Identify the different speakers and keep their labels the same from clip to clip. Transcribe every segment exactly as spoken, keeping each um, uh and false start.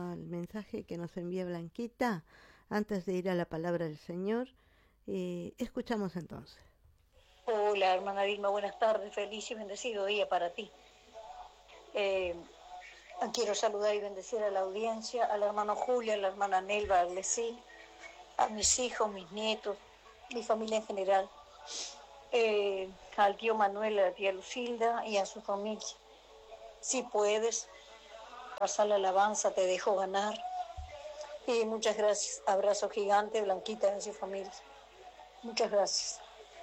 Speaker 1: al mensaje que nos envía Blanquita antes de ir a la palabra del Señor. Eh, escuchamos entonces.
Speaker 2: Hola, hermana Vilma, buenas tardes, feliz y bendecido día para ti. Eh, quiero saludar y bendecir a la audiencia, a la hermana Julia, a la hermana Nelva Arlesí, a mis hijos, mis nietos, mi familia en general, eh, al tío Manuel, a la tía Lucilda y a su familia. Si puedes pasar la alabanza, te dejo ganar. Y muchas gracias. Abrazo gigante, Blanquita y a su familia. Muchas gracias.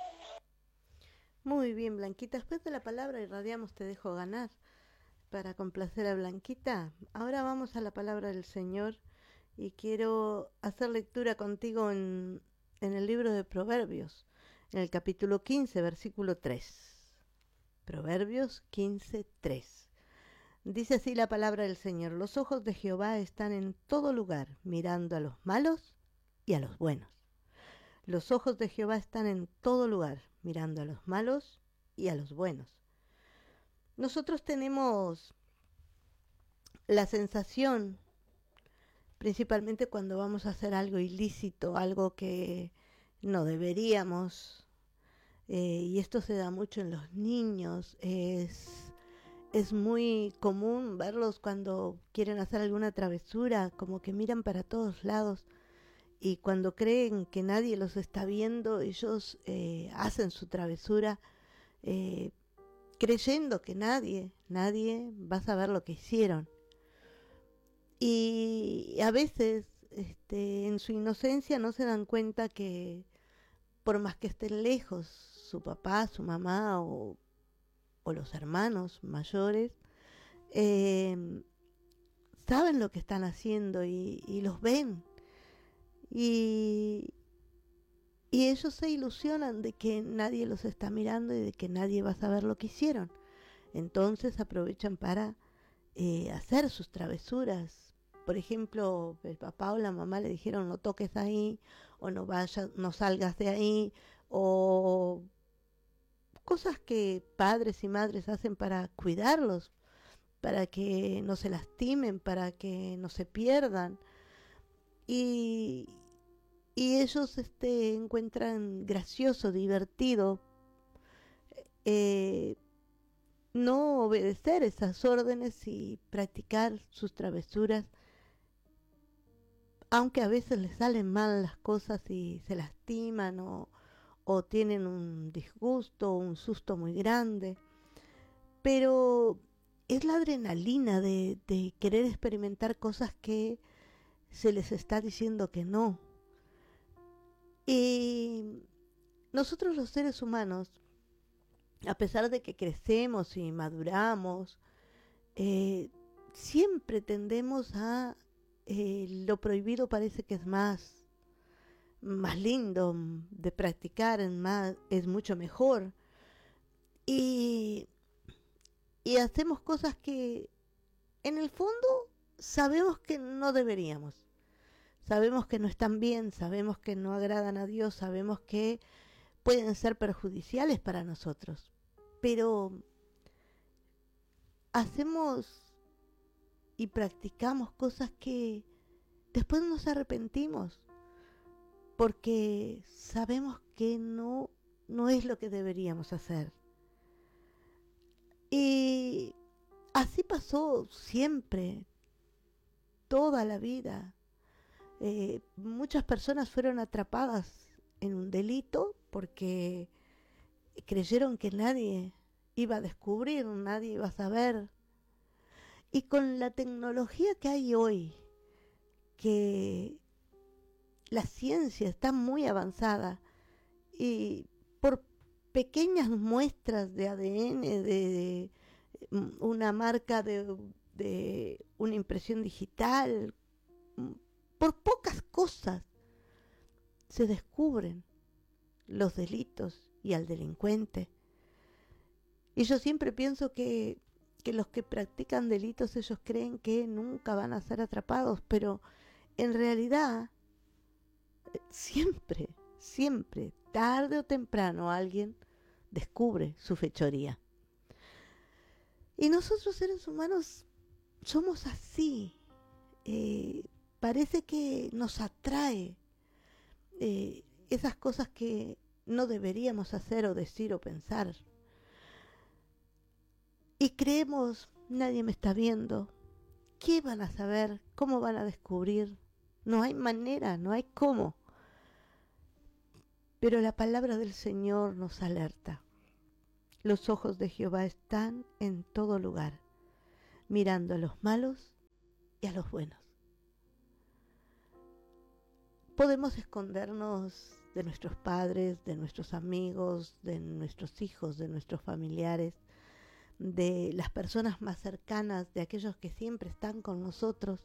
Speaker 1: Muy bien, Blanquita. Después de la palabra irradiamos Te dejo ganar para complacer a Blanquita. Ahora vamos a la palabra del Señor y quiero hacer lectura contigo en, en el libro de Proverbios, en el capítulo quince, versículo tres. Proverbios quince, tres. Dice así la palabra del Señor: los ojos de Jehová están en todo lugar, mirando a los malos y a los buenos. Los ojos de Jehová están en todo lugar, mirando a los malos y a los buenos. Nosotros tenemos la sensación, principalmente cuando vamos a hacer algo ilícito, algo que no deberíamos, eh, y esto se da mucho en los niños, es, es muy común verlos cuando quieren hacer alguna travesura, como que miran para todos lados, y cuando creen que nadie los está viendo, ellos eh, hacen su travesura, eh, creyendo que nadie, nadie va a saber lo que hicieron. Y a veces, este, en su inocencia, no se dan cuenta que por más que estén lejos, su papá, su mamá o, o los hermanos mayores, eh, saben lo que están haciendo y, y los ven. Y, y ellos se ilusionan de que nadie los está mirando y de que nadie va a saber lo que hicieron. Entonces aprovechan para eh, hacer sus travesuras. Por ejemplo, el papá o la mamá le dijeron no toques ahí, o no vayas, no salgas de ahí, o cosas que padres y madres hacen para cuidarlos, para que no se lastimen, para que no se pierdan. Y, y ellos este, encuentran gracioso, divertido, eh, no obedecer esas órdenes y practicar sus travesuras, aunque a veces les salen mal las cosas y se lastiman o, o tienen un disgusto o un susto muy grande. Pero es la adrenalina de, de querer experimentar cosas que se les está diciendo que no. Y nosotros los seres humanos, a pesar de que crecemos y maduramos, eh, siempre tendemos a eh, lo prohibido parece que es más, más lindo de practicar, es, más, es mucho mejor. Y, y hacemos cosas que en el fondo sabemos que no deberíamos. Sabemos que no están bien, sabemos que no agradan a Dios, sabemos que pueden ser perjudiciales para nosotros. Pero hacemos y practicamos cosas que después nos arrepentimos porque sabemos que no, no es lo que deberíamos hacer. Y así pasó siempre, toda la vida. Eh, muchas personas fueron atrapadas en un delito porque creyeron que nadie iba a descubrir, nadie iba a saber. Y con la tecnología que hay hoy, que la ciencia está muy avanzada y por pequeñas muestras de A D N, de, de una marca de, de una impresión digital, por pocas cosas se descubren los delitos y al delincuente. Y yo siempre pienso que, que los que practican delitos, ellos creen que nunca van a ser atrapados, pero en realidad siempre, siempre, tarde o temprano alguien descubre su fechoría. Y nosotros seres humanos somos así. eh, parece que nos atrae eh, esas cosas que no deberíamos hacer o decir o pensar. Y creemos, nadie me está viendo. ¿Qué van a saber? ¿Cómo van a descubrir? No hay manera, no hay cómo. Pero la palabra del Señor nos alerta. Los ojos de Jehová están en todo lugar, mirando a los malos y a los buenos. Podemos escondernos de nuestros padres, de nuestros amigos, de nuestros hijos, de nuestros familiares, de las personas más cercanas, de aquellos que siempre están con nosotros,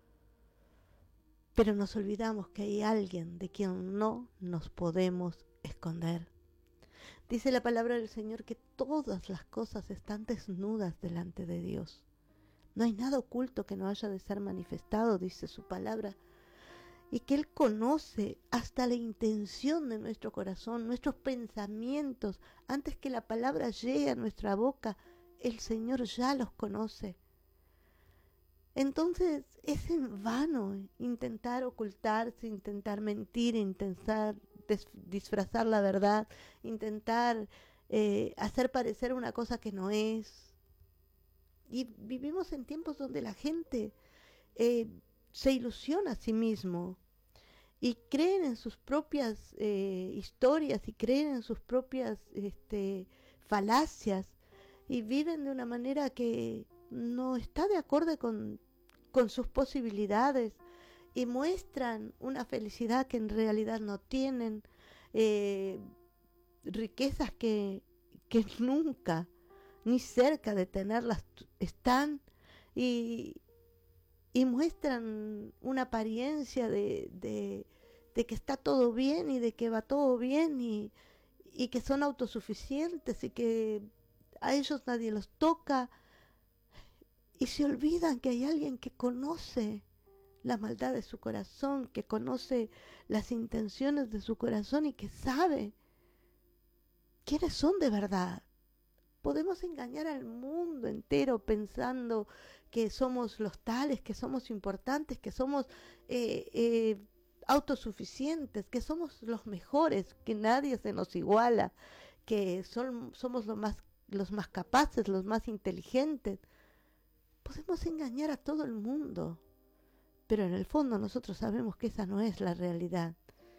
Speaker 1: pero nos olvidamos que hay alguien de quien no nos podemos esconder. Dice la palabra del Señor que todas las cosas están desnudas delante de Dios. No hay nada oculto que no haya de ser manifestado, dice su palabra, y que Él conoce hasta la intención de nuestro corazón, nuestros pensamientos. Antes que la palabra llegue a nuestra boca, el Señor ya los conoce. Entonces es en vano intentar ocultarse, intentar mentir, intentar des- disfrazar la verdad, intentar eh, hacer parecer una cosa que no es. Y vivimos en tiempos donde la gente eh, se ilusiona a sí mismo y creen en sus propias eh, historias y creen en sus propias este, falacias y viven de una manera que no está de acuerdo con, con sus posibilidades y muestran una felicidad que en realidad no tienen, eh, riquezas que, que nunca ni cerca de tenerlas están y, y muestran una apariencia de, de, de que está todo bien y de que va todo bien y, y que son autosuficientes y que a ellos nadie los toca, y se olvidan que hay alguien que conoce la maldad de su corazón, que conoce las intenciones de su corazón y que sabe quiénes son de verdad. Podemos engañar al mundo entero pensando que somos los tales, que somos importantes, que somos eh, eh, autosuficientes, que somos los mejores, que nadie se nos iguala, que son, somos los más, los más capaces, los más inteligentes. Podemos engañar a todo el mundo, pero en el fondo nosotros sabemos que esa no es la realidad.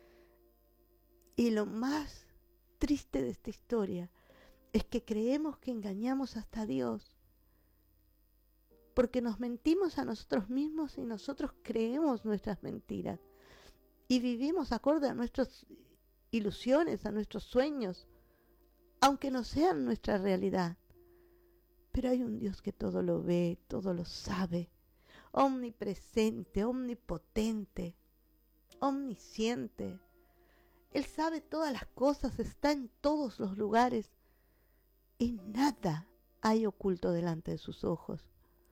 Speaker 1: Y lo más triste de esta historia es que creemos que engañamos hasta a Dios, porque nos mentimos a nosotros mismos y nosotros creemos nuestras mentiras y vivimos acorde a nuestras ilusiones, a nuestros sueños, aunque no sean nuestra realidad. Pero hay un Dios que todo lo ve, todo lo sabe, omnipresente, omnipotente, omnisciente. Él sabe todas las cosas, está en todos los lugares y nada hay oculto delante de sus ojos.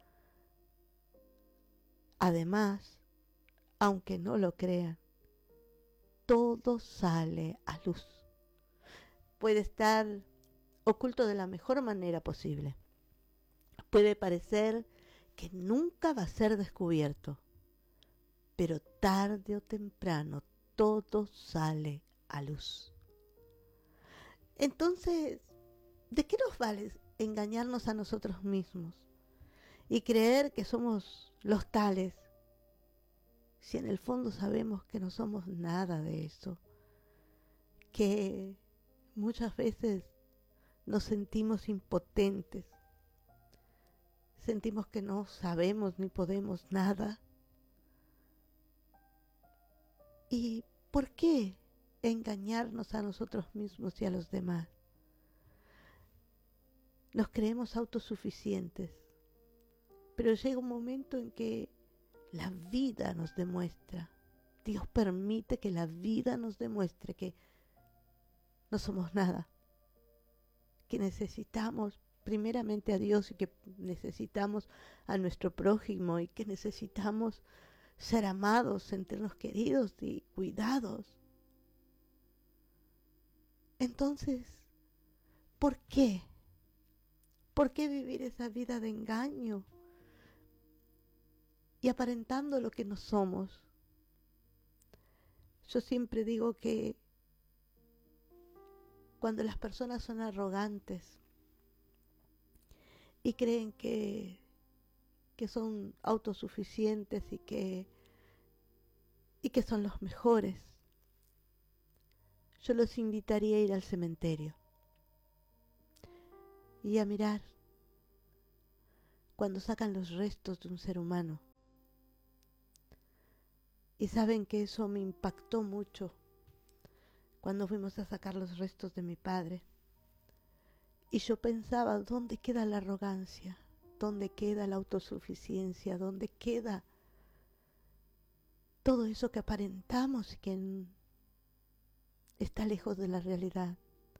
Speaker 1: Además, aunque no lo crean, todo sale a luz. Puede estar oculto de la mejor manera posible. Puede parecer que nunca va a ser descubierto, pero tarde o temprano todo sale a luz. Entonces, ¿de qué nos vale engañarnos a nosotros mismos y creer que somos los tales si en el fondo sabemos que no somos nada de eso? Que muchas veces nos sentimos impotentes, sentimos que no sabemos ni podemos nada. ¿Y por qué engañarnos a nosotros mismos y a los demás? Nos creemos autosuficientes, pero llega un momento en que la vida nos demuestra, Dios permite que la vida nos demuestre que no somos nada, que necesitamos primeramente a Dios y que necesitamos a nuestro prójimo y que necesitamos ser amados, sentirnos queridos y cuidados. Entonces, ¿por qué? ¿Por qué vivir esa vida de engaño? y aparentando lo que no somos. Yo siempre digo que cuando las personas son arrogantes y creen que, que son autosuficientes y que, y que son los mejores, yo los invitaría a ir al cementerio y a mirar cuando sacan los restos de un ser humano. Y saben que eso me impactó mucho cuando fuimos a sacar los restos de mi padre. Y yo pensaba, ¿dónde queda la arrogancia? ¿Dónde queda la autosuficiencia? ¿Dónde queda todo eso que aparentamos y que está lejos de la realidad?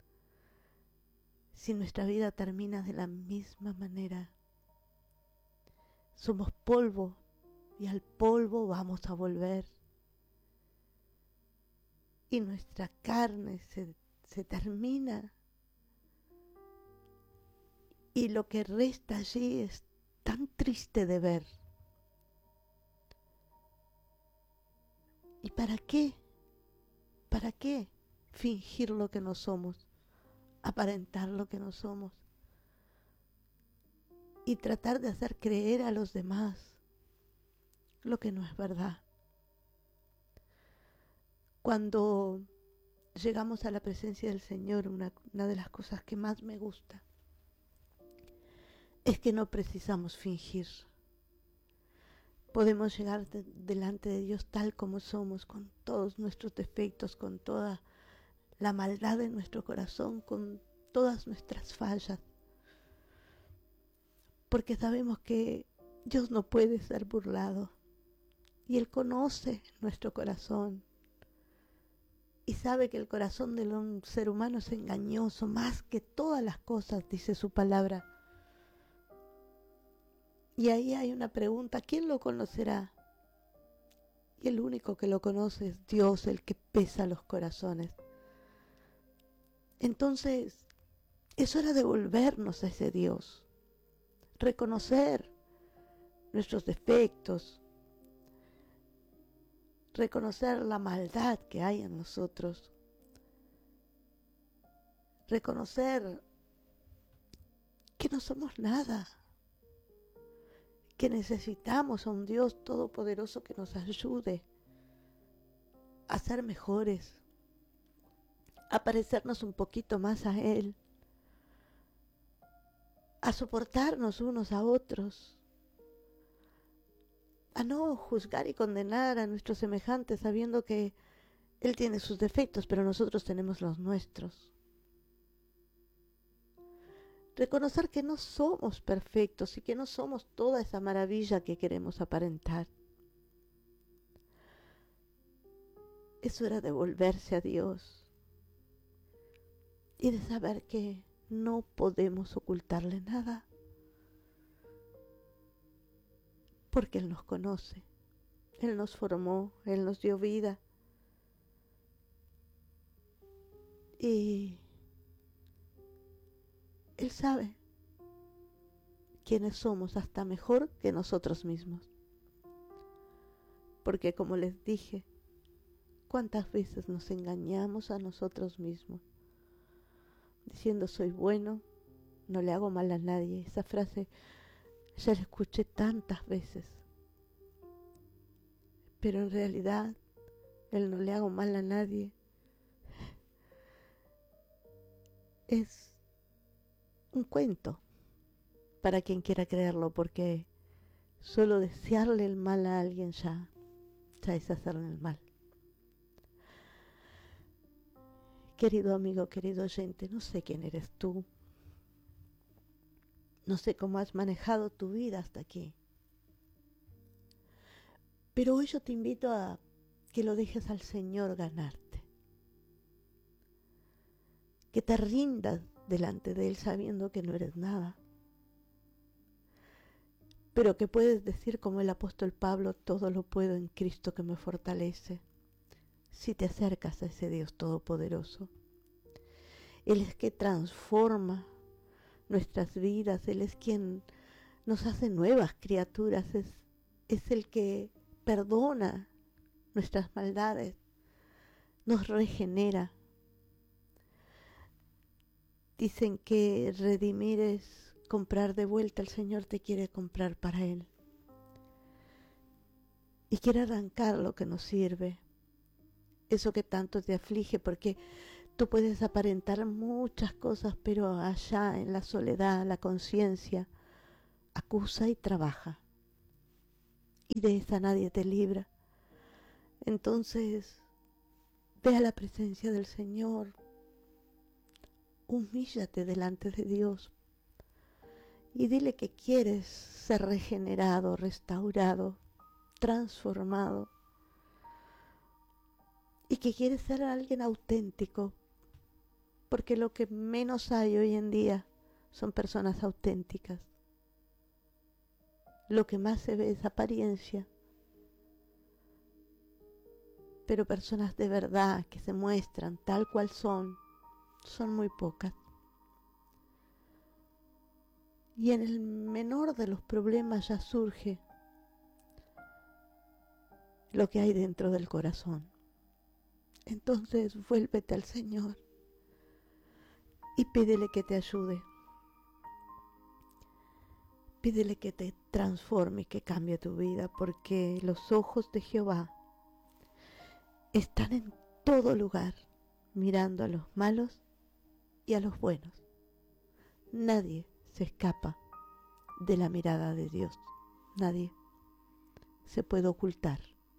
Speaker 1: Si nuestra vida termina de la misma manera, somos polvo y al polvo vamos a volver. Y nuestra carne se, se termina. Y lo que resta allí es tan triste de ver. ¿Y para qué? ¿Para qué fingir lo que no somos? Aparentar lo que no somos. Y tratar de hacer creer a los demás lo que no es verdad. Cuando llegamos a la presencia del Señor, una, una de las cosas que más me gusta es que no precisamos fingir. Podemos llegar de, delante de Dios tal como somos, con todos nuestros defectos, con toda la maldad de nuestro corazón, con todas nuestras fallas. Porque sabemos que Dios no puede ser burlado. Y Él conoce nuestro corazón. Y sabe que el corazón de un ser humano es engañoso, más que todas las cosas, dice su palabra. Y ahí hay una pregunta, ¿quién lo conocerá? Y el único que lo conoce es Dios, el que pesa los corazones. Entonces, es hora de volvernos a ese Dios, reconocer nuestros defectos, reconocer la maldad que hay en nosotros, reconocer que no somos nada, que necesitamos a un Dios todopoderoso que nos ayude a ser mejores, a parecernos un poquito más a Él, a soportarnos unos a otros, a no juzgar y condenar a nuestros semejantes sabiendo que Él tiene sus defectos, pero nosotros tenemos los nuestros. Reconocer que no somos perfectos y que no somos toda esa maravilla que queremos aparentar. Es hora de volverse a Dios y de saber que no podemos ocultarle nada. Porque Él nos conoce, Él nos formó, Él nos dio vida. Y Él sabe quiénes somos hasta mejor que nosotros mismos. Porque como les dije, ¿cuántas veces nos engañamos a nosotros mismos? Diciendo soy bueno, no le hago mal a nadie. Esa frase ya la escuché tantas veces. Pero en realidad, el no le hago mal a nadie es un cuento para quien quiera creerlo, porque solo desearle el mal a alguien ya, ya es hacerle el mal. Querido amigo, querido oyente, no sé quién eres tú. No sé cómo has manejado tu vida hasta aquí. Pero hoy yo te invito a que lo dejes al Señor ganarte. Que te rindas delante de Él sabiendo que no eres nada. Pero que puedes decir como el apóstol Pablo, todo lo puedo en Cristo que me fortalece. Si te acercas a ese Dios todopoderoso. Él es que transforma nuestras vidas, Él es quien nos hace nuevas criaturas, es es el que perdona nuestras maldades, nos regenera. Dicen que redimir es comprar de vuelta. El Señor te quiere comprar para Él. Y quiere arrancar lo que nos sirve. Eso que tanto te aflige, porque tú puedes aparentar muchas cosas, pero allá en la soledad, la conciencia acusa y trabaja. Y de esa nadie te libra. Entonces, ve a la presencia del Señor. Humíllate delante de Dios y dile que quieres ser regenerado, restaurado, transformado y que quieres ser alguien auténtico, porque lo que menos hay hoy en día son personas auténticas. Lo que más se ve es apariencia, pero personas de verdad que se muestran tal cual son, son muy pocas. Y en el menor de los problemas ya surge lo que hay dentro del corazón. Entonces vuélvete al Señor y pídele que te ayude. Pídele que te transforme y que cambie tu vida, porque los ojos de Jehová están en todo lugar, mirando a los malos y a los buenos. Nadie se escapa de la mirada de Dios. Nadie se puede ocultar.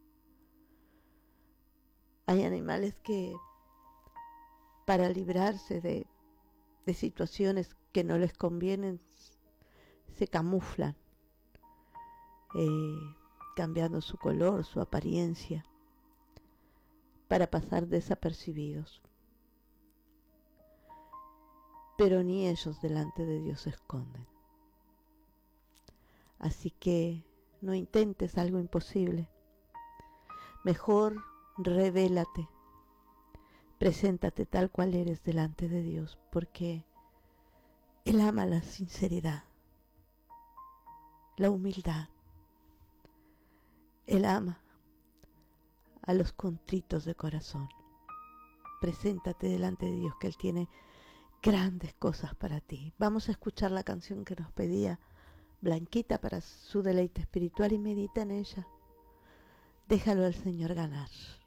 Speaker 1: Hay animales que, para librarse de, de situaciones que no les convienen, se camuflan, eh, cambiando su color, su apariencia, para pasar desapercibidos. Pero ni ellos delante de Dios se esconden. Así que no intentes algo imposible. Mejor revélate, preséntate tal cual eres delante de Dios, porque Él ama la sinceridad, la humildad. Él ama a los contritos de corazón. Preséntate delante de Dios, que Él tiene grandes cosas para ti. Vamos a escuchar la canción que nos pedía Blanquita para su deleite espiritual y medita en ella. Déjalo al Señor ganar.